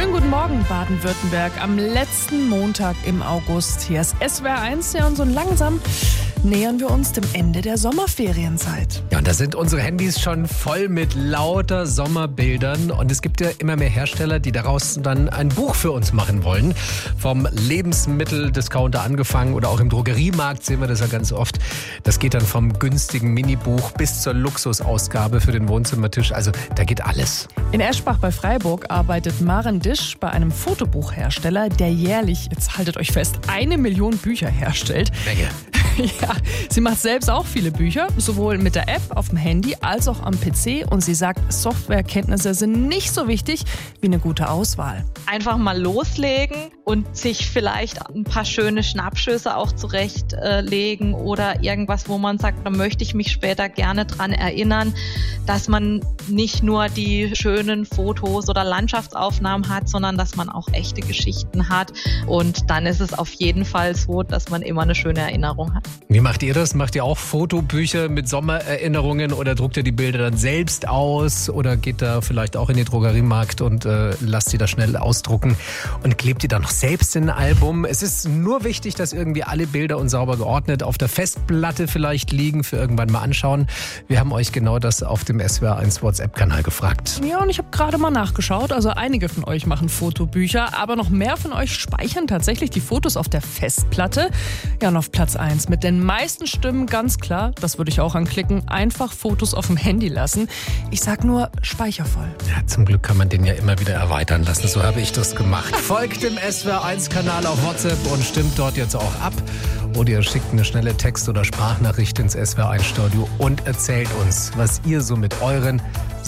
Schönen guten Morgen, Baden-Württemberg. Am letzten Montag im August. Hier ist SWR1. Ja, und so langsam nähern wir uns dem Ende der Sommerferienzeit. Ja, und da sind unsere Handys schon voll mit lauter Sommerbildern. Und es gibt ja immer mehr Hersteller, die daraus dann ein Buch für uns machen wollen. Vom Lebensmitteldiscounter angefangen oder auch im Drogeriemarkt sehen wir das ja ganz oft. Das geht dann vom günstigen Minibuch bis zur Luxusausgabe für den Wohnzimmertisch. Also da geht alles. In Eschbach bei Freiburg arbeitet Maren Disch bei einem Fotobuchhersteller, der jährlich, jetzt haltet euch fest, 1 Million Bücher herstellt. Menge. Ja, sie macht selbst auch viele Bücher, sowohl mit der App auf dem Handy als auch am PC. Und sie sagt, Softwarekenntnisse sind nicht so wichtig wie eine gute Auswahl. Einfach mal loslegen und sich vielleicht ein paar schöne Schnappschüsse auch zurechtlegen oder irgendwas, wo man sagt, da möchte ich mich später gerne dran erinnern, dass man nicht nur die schönen Fotos oder Landschaftsaufnahmen hat, sondern dass man auch echte Geschichten hat. Und dann ist es auf jeden Fall so, dass man immer eine schöne Erinnerung hat. Wie macht ihr das? Macht ihr auch Fotobücher mit Sommererinnerungen oder druckt ihr die Bilder dann selbst aus oder geht da vielleicht auch in den Drogeriemarkt und lasst sie da schnell ausdrucken und klebt die dann noch selbst in ein Album? Es ist nur wichtig, dass irgendwie alle Bilder und sauber geordnet auf der Festplatte vielleicht liegen, für irgendwann mal anschauen. Wir haben euch genau das auf dem SWR1 WhatsApp-Kanal gefragt. Ja, und ich habe gerade mal nachgeschaut. Also einige von euch machen Fotobücher, aber noch mehr von euch speichern tatsächlich die Fotos auf der Festplatte. Ja, und auf Platz 1 mit den meisten Stimmen ganz klar, das würde ich auch anklicken, einfach Fotos auf dem Handy lassen. Ich sag nur speichervoll. Ja, zum Glück kann man den ja immer wieder erweitern lassen. So habe ich das gemacht. Folgt dem SWR1-Kanal auf WhatsApp und stimmt dort jetzt auch ab. Oder ihr schickt eine schnelle Text- oder Sprachnachricht ins SWR1-Studio und erzählt uns, was ihr so mit euren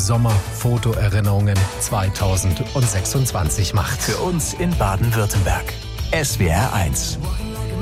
Sommerfotoerinnerungen 2026 macht. Für uns in Baden-Württemberg. SWR1.